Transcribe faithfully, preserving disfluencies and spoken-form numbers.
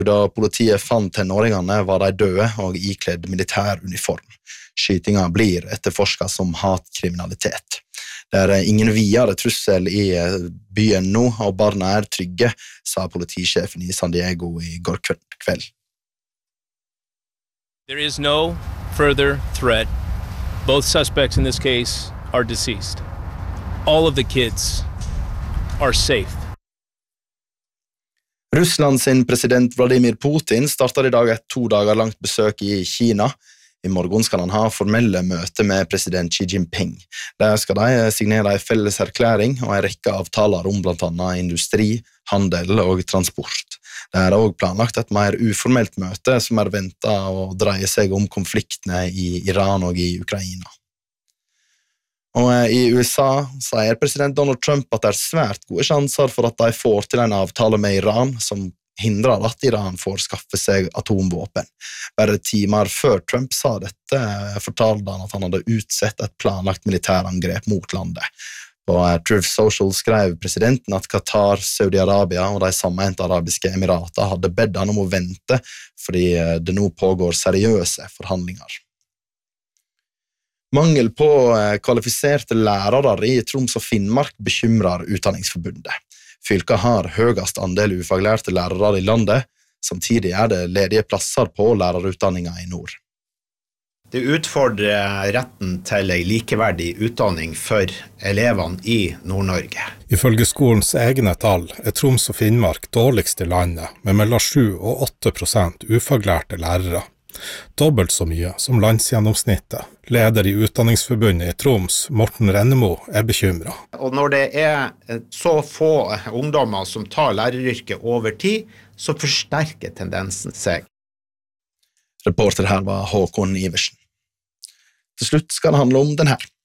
Da politiet fant tenåringene var de døde og ikledd militær uniform. Skytinga blir etterforsket som hatkriminalitet. Det er ingen videre trussel i byen nå, og barna er trygge, sa politisjefen i San Diego i går kveld. There is no further threat. Both suspects in this case are deceased. All of the kids are safe. Russlands president Vladimir Putin starter i dag et to dager langt besøk i Kina. I morgen skal han ha formelle møte med president Xi Jinping. Der skal de signere en felles erklæring og en rekke avtaler om blant annet industri, handel og transport. Det er også planlagt et mer uformelt møte som er ventet å dreie seg om konfliktene i Iran og i Ukraina. Og i U S A sier president Donald Trump at det er svært gode sjanser for at de får til en avtale med Iran som hindrer at Iran får skaffe seg atomvåpen. Bare timer før Trump sa dette, fortalte han at han hadde utsett et planlagt militærangrep mot landet. På Truth Social skrev presidenten at Qatar, Saudi-Arabia og de sammenhengende arabiske emirater hadde bedt han om å vente, fordi det nå pågår seriøse forhandlinger. Mangel på kvalifiserte lærere i Troms og Finnmark bekymrer Utdanningsforbundet. Fylket har høyest andel ufaglærte lærere i landet, samtidig er det ledige plasser på lærerutdanningen i nord. Det utfordrer retten til en likeverdig utdanning for elevene i Nord-Norge. Ifølge skolens egne tall er Troms og Finnmark dårligst i landet, med mellom sju og åtte prosent ufaglærte lærere. Dobbelt så mye som landsgjennomsnittet. Leder i Utdanningsforbundet i Troms, Morten Rennemo, er bekymret. Og når det er så få ungdommer som tar læreryrket over tid, så forsterker tendensen seg. Reporter her var Håkon Iversen. Til slutt skal det handle om den her.